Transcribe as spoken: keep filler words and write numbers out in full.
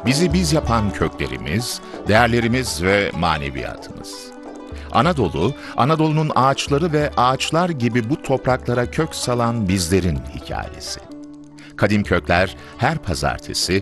Bizi biz yapan köklerimiz, değerlerimiz ve maneviyatımız. Anadolu, Anadolu'nun ağaçları ve ağaçlar gibi bu topraklara kök salan bizlerin hikayesi. Kadim Kökler her pazartesi